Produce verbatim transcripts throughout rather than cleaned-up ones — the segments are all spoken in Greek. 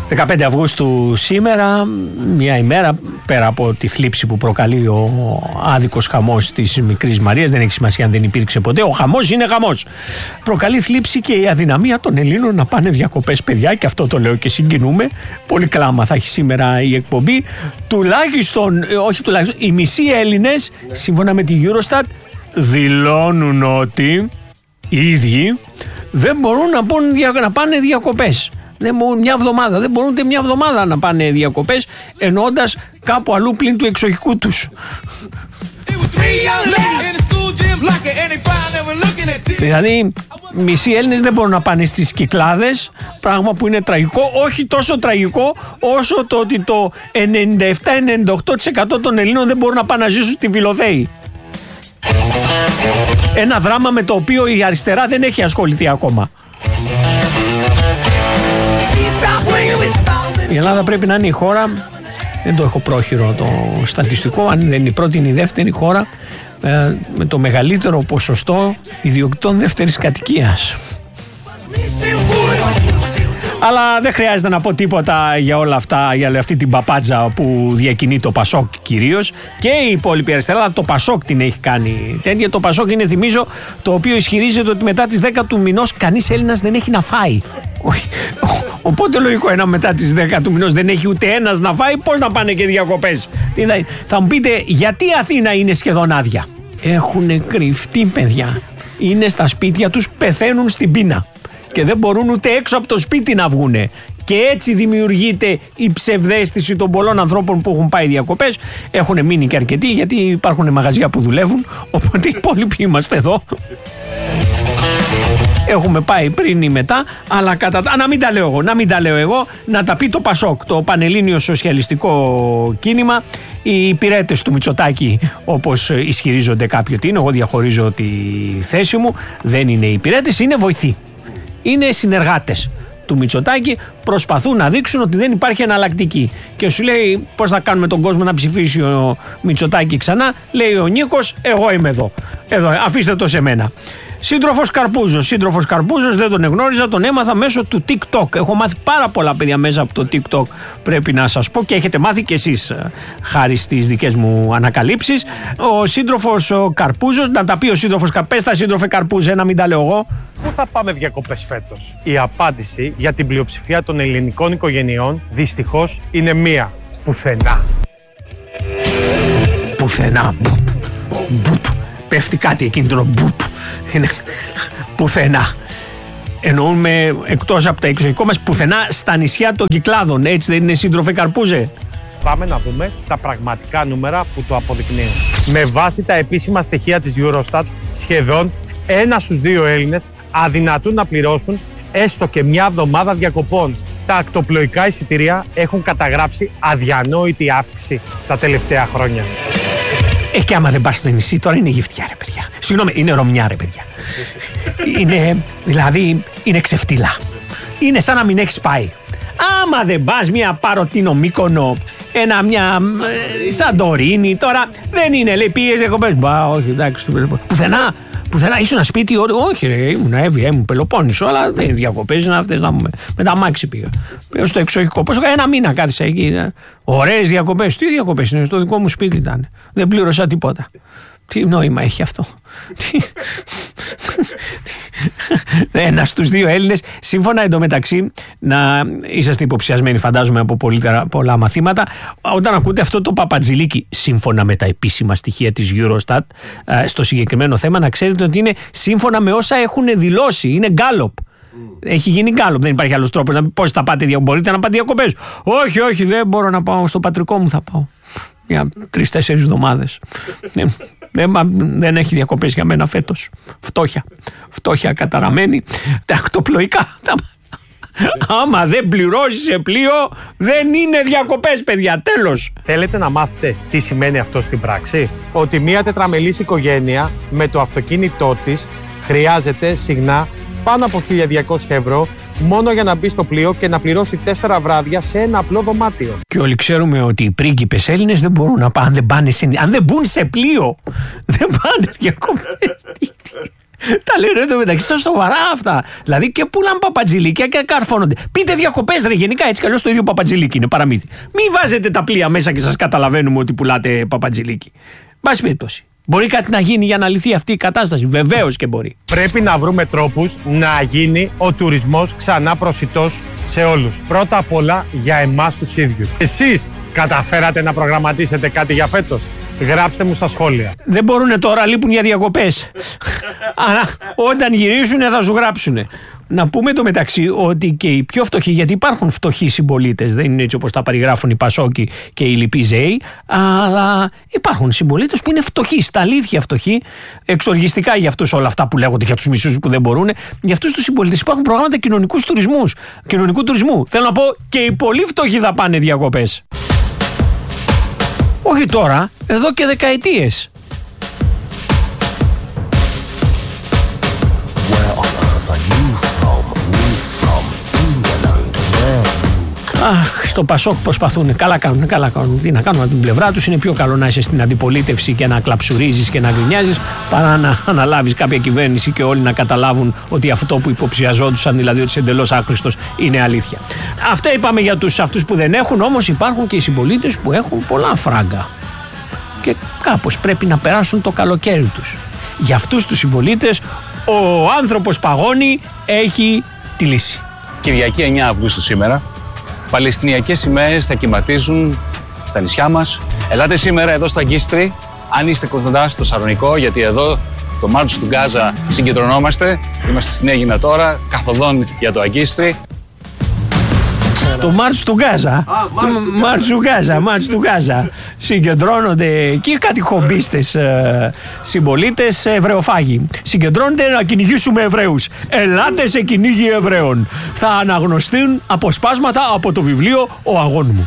δεκαπέντε Αυγούστου σήμερα, μια ημέρα πέρα από τη θλίψη που προκαλεί ο άδικος χαμός της μικρής Μαρίας, δεν έχει σημασία αν δεν υπήρξε ποτέ, ο χαμός είναι χαμός. Προκαλεί θλίψη και η αδυναμία των Ελλήνων να πάνε διακοπές, παιδιά, και αυτό το λέω και συγκινούμε. Πολύ κλάμα θα έχει σήμερα η εκπομπή. Τουλάχιστον, όχι τουλάχιστον, οι μισοί Έλληνες, σύμφωνα με τη Eurostat, δηλώνουν ότι οι ίδιοι δεν μπορούν να, πούν, να πάνε διακοπές. Δεν μπορούν μια εβδομάδα, δεν μπορούν ούτε μια εβδομάδα να πάνε διακοπές, εννοώντας κάπου αλλού πλην του εξοχικού τους. Δηλαδή, μισοί Έλληνες δεν μπορούν να πάνε στις Κυκλάδες, πράγμα που είναι τραγικό, όχι τόσο τραγικό όσο το ότι το ενενήντα επτά με ενενήντα οκτώ τοις εκατό των Ελλήνων δεν μπορούν να πάνε να ζήσουν στη Βηλοδέη. Ένα δράμα με το οποίο η αριστερά δεν έχει ασχοληθεί ακόμα. Η Ελλάδα πρέπει να είναι η χώρα, δεν το έχω πρόχειρο το στατιστικό, αν δεν είναι η πρώτη είναι η δεύτερη χώρα ε, με το μεγαλύτερο ποσοστό ιδιοκτητών δεύτερης κατοικίας. Αλλά δεν χρειάζεται να πω τίποτα για όλα αυτά, για αυτή την παπάτζα που διακινεί το Πασόκ κυρίως και η υπόλοιπη αριστερά. Αλλά το Πασόκ την έχει κάνει τέτοια. Το Πασόκ είναι, θυμίζω, το οποίο ισχυρίζεται ότι μετά τις δέκα του μηνός κανείς Έλληνας δεν έχει να φάει. Οπότε λογικό είναι, μετά τις δέκα του μηνός δεν έχει ούτε ένας να φάει, πώς να πάνε και διακοπές. Θα μου πείτε, γιατί η Αθήνα είναι σχεδόν άδεια? Έχουν κρυφτεί, παιδιά. Είναι στα σπίτια τους, πεθαίνουν στην πείνα και δεν μπορούν ούτε έξω από το σπίτι να βγουνε. Και έτσι δημιουργείται η ψευδαίσθηση των πολλών ανθρώπων που έχουν πάει διακοπές. Έχουν μείνει και αρκετοί, γιατί υπάρχουν μαγαζιά που δουλεύουν, οπότε οι υπόλοιποι είμαστε εδώ. Έχουμε πάει πριν ή μετά, αλλά κατά... Α, να μην τα λέω εγώ, να μην τα λέω εγώ, να τα πει το Πασόκ, το Πανελλήνιο Σοσιαλιστικό Κίνημα, οι υπηρέτες του Μητσοτάκη, όπως ισχυρίζονται κάποιοι ότι είναι. Εγώ διαχωρίζω τη θέση μου, δεν είναι υπηρέτες, είναι βοηθοί. Είναι συνεργάτες του Μητσοτάκη, προσπαθούν να δείξουν ότι δεν υπάρχει εναλλακτική. Και σου λέει, πώς θα κάνουμε τον κόσμο να ψηφίσει ο Μητσοτάκη ξανά? Λέει ο Νίκος, εγώ είμαι εδώ. Εδώ, αφήστε το σε μένα. Σύντροφος Καρπούζος. Σύντροφος Καρπούζος δεν τον εγνώριζα, τον έμαθα μέσω του TikTok. Έχω μάθει πάρα πολλά, παιδιά, μέσα από το TikTok, πρέπει να σας πω, και έχετε μάθει κι εσείς χάρη στις δικές μου ανακαλύψεις. Ο σύντροφος ο Καρπούζος, να τα πει ο σύντροφος Καρπούζος. Πες τα, σύντροφε Καρπούζε, να μην τα λέω εγώ. Πού θα πάμε διακοπές φέτος? Η απάντηση για την πλειοψηφία των ελληνικών οικογενειών δυστυχώς είναι μία. Πουθενά. Πουθενά. Μπουπ. Πέφτει κάτι εκείνο, μπουπ. Είναι πουθενά. Εννοούμε εκτός από τα εξωτερικό μας, πουθενά στα νησιά των Κυκλάδων. Έτσι δεν είναι, σύντροφε Καρπούζε? Πάμε να δούμε τα πραγματικά νούμερα που το αποδεικνύουν. Με βάση τα επίσημα στοιχεία της Eurostat, σχεδόν ένα στους δύο Έλληνες αδυνατούν να πληρώσουν έστω και μια εβδομάδα διακοπών. Τα ακτοπλοϊκά εισιτήρια έχουν καταγράψει αδιανόητη αύξηση τα τελευταία χρόνια. Ε, και άμα δεν πας στο νησί, τώρα είναι γυφτιά, ρε παιδιά. Συγγνώμη, είναι Ρωμιά, ρε παιδιά. Είναι, δηλαδή, είναι ξεφτύλα. Είναι σαν να μην έχεις πάει. Άμα δεν πας μια Παροτίνο, Μύκονο, ένα, μια ε, Σαντορίνη, τώρα δεν είναι, λέει, πήγες διακοπές. Μπα, όχι, εντάξει, πουθενά. Πουθενά, ήσουν ένα σπίτι, όχι ρε, ήμουν Εύβοια, ήμουν Πελοπόννησο, αλλά δεν είναι διακοπές, είναι αυτές να πούμε. Με τα αμάξι πήγα. Πήγα στο εξοχικό. Πόσο ένα μήνα κάθισα εκεί. Ωραίες διακοπές. Τι διακοπές είναι, στο δικό μου σπίτι ήταν. Δεν πλήρωσα τίποτα. Τι νόημα έχει αυτό? Ένα στους δύο Έλληνες, σύμφωνα εντωμεταξύ, να είσαστε υποψιασμένοι, φαντάζομαι, από πολλά μαθήματα, όταν ακούτε αυτό το παπατζηλίκι, σύμφωνα με τα επίσημα στοιχεία της Eurostat, στο συγκεκριμένο θέμα, να ξέρετε ότι είναι σύμφωνα με όσα έχουν δηλώσει. Είναι γκάλοπ. Έχει γίνει γκάλοπ. Δεν υπάρχει άλλος τρόπος να πει πώς θα πάτε. Μπορείτε να πάτε διακοπές? Όχι, όχι, δεν μπορώ να πάω. Στο πατρικό μου θα πάω. Για τρεις-τέσσερις εβδομάδες. δεν, δεν έχει διακοπές για μένα φέτος. Φτώχεια. Φτώχεια καταραμένη. Τα ακτοπλοϊκά. Άμα δεν πληρώσεις σε πλοίο, δεν είναι διακοπές, παιδιά. Τέλος. Θέλετε να μάθετε τι σημαίνει αυτό στην πράξη? Ότι μια τετραμελής οικογένεια με το αυτοκίνητό της χρειάζεται συχνά πάνω από χίλια διακόσια ευρώ μόνο για να μπει στο πλοίο και να πληρώσει τέσσερα βράδια σε ένα απλό δωμάτιο. Και όλοι ξέρουμε ότι οι πρίγκιπες Έλληνες δεν μπορούν να πάνε, αν δεν, πάνε σε, αν δεν μπουν σε πλοίο, δεν πάνε διακοπές. Τα λένε εδώ μεταξύ σας σοβαρά αυτά. Δηλαδή και πουλάνε παπατζηλίκια και καρφώνονται. Πείτε διακοπές, ρε, γενικά έτσι κι αλλιώς το ίδιο παπατζηλίκι είναι παραμύθι. Μην βάζετε τα πλοία μέσα και σας καταλαβαίνουμε ότι πουλάτε παπατζηλίκι. Μπας περιπτώσει. Μπορεί κάτι να γίνει για να λυθεί αυτή η κατάσταση. Βεβαίως και μπορεί. Πρέπει να βρούμε τρόπους να γίνει ο τουρισμός ξανά προσιτός σε όλους. Πρώτα απ' όλα για εμάς τους ίδιους. Εσείς καταφέρατε να προγραμματίσετε κάτι για φέτος? Γράψτε μου στα σχόλια. Δεν μπορούνε τώρα, λείπουν για διακοπές. Αλλά όταν γυρίσουν θα σου γράψουν. Να πούμε το μεταξύ ότι και οι πιο φτωχοί, γιατί υπάρχουν φτωχοί συμπολίτες, δεν είναι έτσι όπως τα περιγράφουν οι Πασόκοι και οι λοιποί Ζέοι, αλλά υπάρχουν συμπολίτες που είναι φτωχοί, στα αλήθεια φτωχοί, εξοργιστικά για αυτούς όλα αυτά που λέγονται για τους μισούς που δεν μπορούν. Για αυτούς τους συμπολίτες υπάρχουν προγράμματα κοινωνικούς τουρισμούς, κοινωνικού τουρισμού. Θέλω να πω και οι πολύ φτωχοί θα πάνε διακοπές. Όχι τώρα, εδώ και δεκαετίες. Αχ, στο Πασόκ προσπαθούν. Καλά κάνουν, καλά κάνουν. Τι να κάνουν από την πλευρά τους. Είναι πιο καλό να είσαι στην αντιπολίτευση και να κλαψουρίζεις και να γκρινιάζεις παρά να αναλάβεις κάποια κυβέρνηση και όλοι να καταλάβουν ότι αυτό που υποψιαζόντουσαν, δηλαδή ότι είσαι εντελώς άχρηστος, είναι αλήθεια. Αυτά είπαμε για τους αυτούς που δεν έχουν, όμως υπάρχουν και οι συμπολίτες που έχουν πολλά φράγκα. Και κάπως πρέπει να περάσουν το καλοκαίρι τους. Για αυτούς τους συμπολίτες ο άνθρωπος Παγώνη έχει τη λύση. Κυριακή εννέα Αυγούστου σήμερα. Παλαιστινιακές σημαίες θα κυματίζουν στα νησιά μας. Ελάτε σήμερα εδώ στο Αγκίστρι, αν είστε κοντά στο Σαλονικό, γιατί εδώ το Μάρτσο του Γκάζα συγκεντρωνόμαστε. Είμαστε στην Αίγινα τώρα, καθοδόν για το Αγκίστρι. Το Μάρτσο του Γκάζα. Μάρτσο του Γκάζα, Μάρτσο του Γκάζα. Συγκεντρώνονται εκεί κάτι χομπίστες ε, συμπολίτες Εβραιοφάγοι. Συγκεντρώνονται να κυνηγήσουμε Εβραίους. Ελάτε σε κυνήγι Εβραίων. Θα αναγνωστούν αποσπάσματα από το βιβλίο «Ο αγών μου».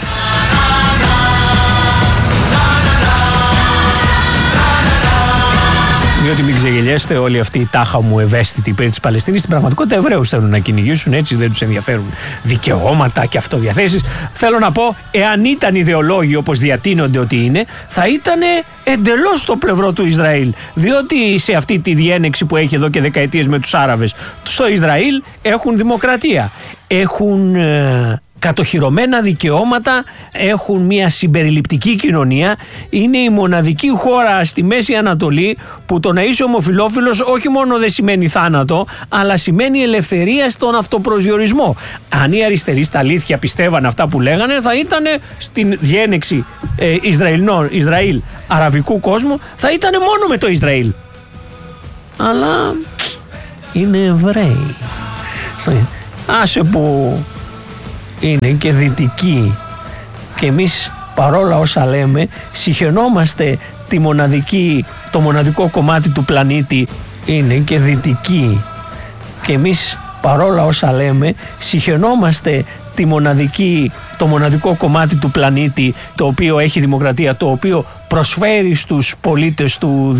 Διότι μην ξεγελιέστε, όλοι αυτοί οι τάχα μου ευαίσθητοι υπέρ της Παλαιστίνης στην πραγματικότητα Εβραίους θέλουν να κυνηγήσουν, έτσι δεν τους ενδιαφέρουν δικαιώματα και αυτοδιαθέσεις. Θέλω να πω, εάν ήταν ιδεολόγοι όπως διατείνονται ότι είναι, θα ήταν εντελώς στο πλευρό του Ισραήλ. Διότι σε αυτή τη διένεξη που έχει εδώ και δεκαετίες με τους Άραβες, στο Ισραήλ έχουν δημοκρατία. Έχουν Ε, κατοχυρωμένα δικαιώματα, έχουν μια συμπεριληπτική κοινωνία. Είναι η μοναδική χώρα στη Μέση Ανατολή που το να είσαι ομοφυλόφιλος όχι μόνο δεν σημαίνει θάνατο, αλλά σημαίνει ελευθερία στον αυτοπροσδιορισμό. Αν οι αριστεροί στα αλήθεια πιστεύαν αυτά που λέγανε, θα ήταν στην διένεξη ε, Ισραήλ-αραβικού κόσμου, θα ήταν μόνο με το Ισραήλ. Αλλά είναι Εβραίοι. Άσε που είναι και δυτικοί και εμείς παρόλα όσα λέμε συχαινόμαστε τη μοναδική, το μοναδικό κομμάτι του πλανήτη. Είναι και δυτικοί και εμείς παρόλα όσα λέμε συχαινόμαστε τη μοναδική, το μοναδικό κομμάτι του πλανήτη το οποίο έχει δημοκρατία, το οποίο προσφέρει στους πολίτες του